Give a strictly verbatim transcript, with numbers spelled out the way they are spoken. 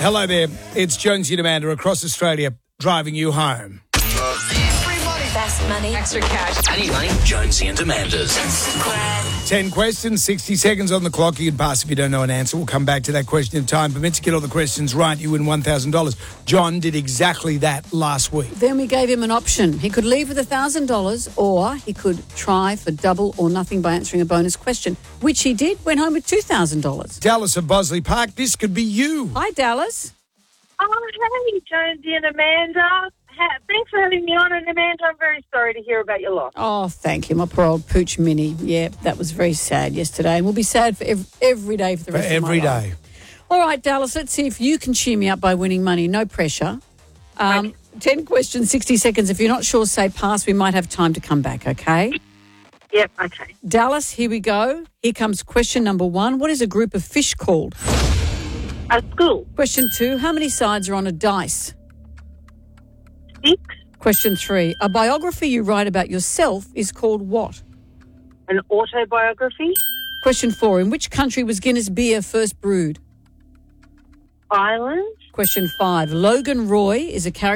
Hello there. It's Jonesy and Amanda across Australia driving you home. Fast money. Extra cash. I need money. Jonesy and Amanda's. Ten questions, sixty seconds on the clock. You can pass if you don't know an answer. We'll come back to that question if time permits. Get all the questions right, you win one thousand dollars. John did exactly that last week. Then we gave him an option. He could leave with one thousand dollars or he could try for double or nothing by answering a bonus question, which he did, went home with two thousand dollars. Dallas of Bosley Park, this could be you. Hi, Dallas. Oh, hey, Jonesy and Amanda. Ha- thanks for having me on. And Amanda, I'm very sorry to hear about your loss. Oh, thank you, my poor old pooch Minnie. Yeah, that was very sad yesterday. And we'll be sad for every, every day for the For rest every of my day. life. All right, Dallas, let's see if you can cheer me up by winning money. No pressure. Um, Okay. ten questions, sixty seconds. If you're not sure, say pass. We might have time to come back, okay? Yep, okay. Dallas, here we go. Here comes question number one. What is a group of fish called? At school, Question two. How many sides are on a dice? six, Question three. A biography you write about yourself is called what? an autobiography, Question four. In which country was Guinness beer first brewed? Ireland, Question five. Logan Roy is a character